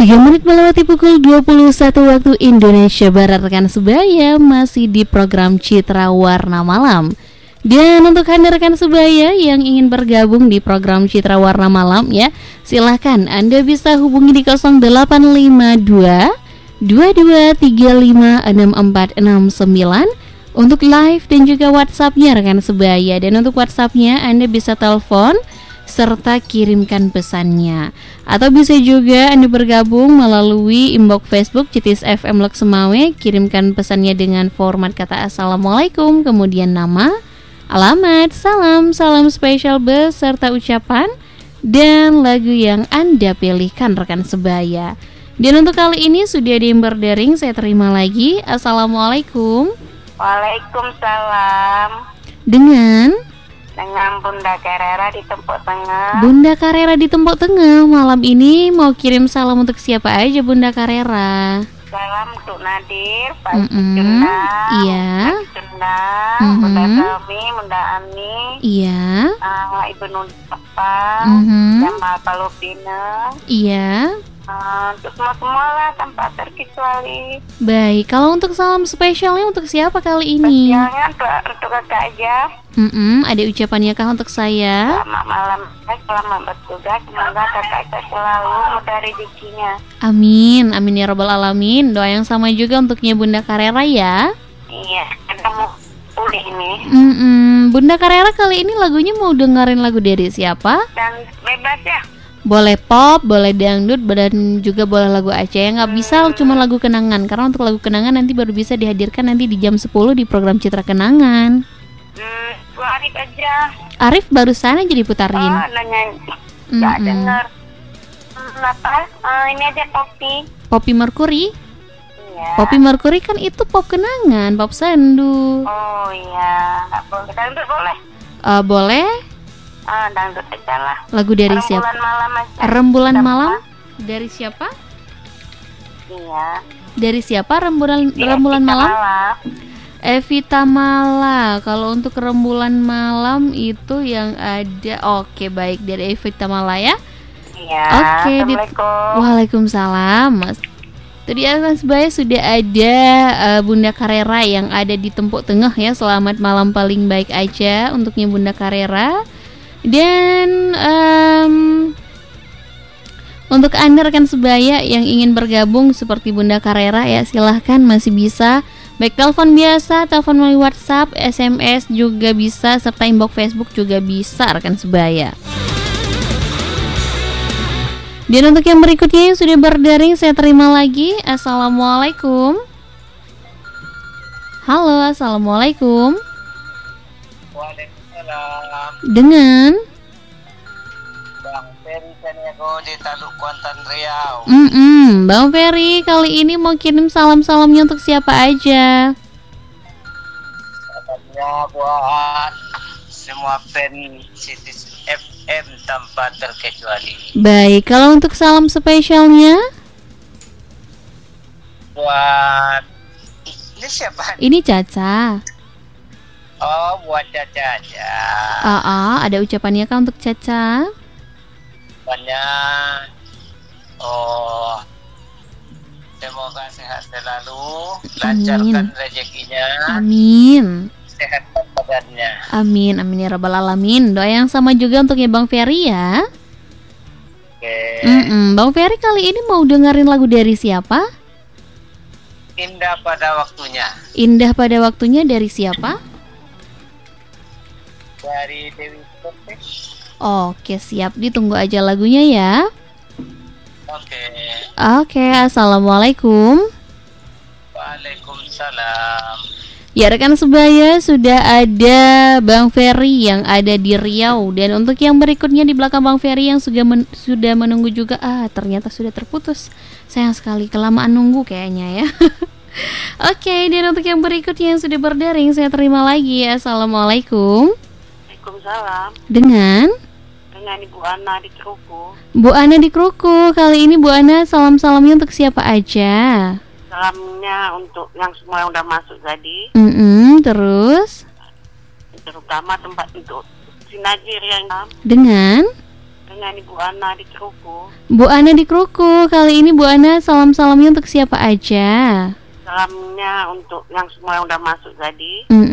3 menit melewati pukul 21 waktu Indonesia Barat. Rekan sebaya masih di program Citra Warna Malam. Dan untuk Anda rekan sebaya yang ingin bergabung di program Citra Warna Malam ya, silahkan Anda bisa hubungi di 0852 2235 6469 untuk live dan juga WhatsApp-nya rekan sebaya. Dan untuk WhatsApp-nya Anda bisa telepon serta kirimkan pesannya. Atau bisa juga Anda bergabung melalui inbox Facebook Citis FM Lok Semawe. Kirimkan pesannya dengan format kata Assalamualaikum, kemudian nama, alamat, salam spesial beserta ucapan dan lagu yang Anda pilihkan rekan sebaya. Dan untuk kali ini sudah ada yang berdering, saya terima lagi. Assalamualaikum. Waalaikumsalam. Dengan Bunda Karera di Tempok Tengah. Bunda Karera di Tempok Tengah. Malam ini mau kirim salam untuk siapa aja Bunda Karera? Salam untuk Nadir, Pak Cunda, iya. Cunda, Bunda Kami, Bunda Ani, iya. Ibu Nunapa, Jamal Palupina, iya. Untuk semua lah tanpa terkecuali. Baik, kalau untuk salam spesialnya untuk siapa kali ini? Spesialnya untuk kakak aja. Ada ucapannya kah untuk saya? Selamat malam, selamat bertugas. Semoga kakak selalu mudah rezekinya. Amin, amin ya robbal alamin. Doa yang sama juga untuknya Bunda Karera ya. Iya, ada mau pulih ini. Bunda Karera kali ini lagunya mau dengerin lagu dari siapa? Dan bebas ya. Boleh pop, boleh dangdut, dan juga boleh lagu Aceh. Yang nggak bisa cuma lagu kenangan. Karena untuk lagu kenangan nanti baru bisa dihadirkan nanti di jam 10 di program Citra Kenangan. Arif aja. Arif barusan aja diputarin. Nanya nggak dengar. Apa? Ini aja Poppy. Poppy Mercury. Iya. Poppy Mercury kan itu pop kenangan, pop sendu. Oh iya, nggak boleh. Dangdut boleh. Boleh. Dangdut aja lah. Lagu dari siapa? Rembulan malam aja. Rembulan malam dari siapa? Iya. Dari siapa rembulan malam? Evita Mala. Kalau untuk rembulan malam itu yang ada. Oke, baik, dari Evita Mala ya. Iya. Oke. Assalamualaikum. Waalaikumsalam, Mas. Tadi Mas Bay sudah ada Bunda Karera yang ada di Tempok Tengah ya. Selamat malam paling baik aja untuknya Bunda Karera. Dan untuk Anda rekan sebaya yang ingin bergabung seperti Bunda Karera ya, silahkan masih bisa. Baik telepon biasa, telepon melalui WhatsApp, SMS juga bisa, serta inbox Facebook juga bisa rekan sebaya. Dan untuk yang berikutnya yang sudah berdaring saya terima lagi. Assalamualaikum. Halo, assalamualaikum. Waalaikumsalam. Dengan Bang Ferry Saniago di Taluk Kuantan Riau. Bang Ferry kali ini mau kirim salam-salamnya untuk siapa aja? Salamnya buat semua fan Citis FM tanpa terkecuali. Baik, kalau untuk salam spesialnya? Buat ini siapa? Ini Caca. Oh, buat Caca aja. Ada ucapannya kah untuk Caca? Banyak. Semoga sehat selalu, lancarkan rezekinya. Amin. Sehatkan badannya. Amin, amin ya rabbal alamin. Doa yang sama juga untuknya Bang Ferry ya. Oke. Bang Ferry kali ini mau dengerin lagu dari siapa? Indah pada waktunya. Indah pada waktunya dari siapa? Dari Dewi Persik. Oke, siap, ditunggu aja lagunya ya. Oke, assalamualaikum. Waalaikumsalam. Ya rekan sebaya, sudah ada Bang Ferry yang ada di Riau. Dan untuk yang berikutnya di belakang Bang Ferry yang sudah menunggu juga, ternyata sudah terputus. Sayang sekali, kelamaan nunggu kayaknya ya. Oke, dan untuk yang berikutnya yang sudah berdaring saya terima lagi. Assalamualaikum. Waalaikumsalam. Dengan Ibu Ana di Keruku. Bu Ana di Keruku. Kali ini Bu Ana salam-salamnya untuk siapa aja? Salamnya untuk yang semua yang udah masuk tadi. Terus Terutama tempat untuk si Najir yang dengan dengan Ibu Ana di Keruku. Bu Ana di Kruku. Kali ini Bu Ana salam-salamnya untuk siapa aja? Salamnya untuk yang semua yang udah masuk tadi.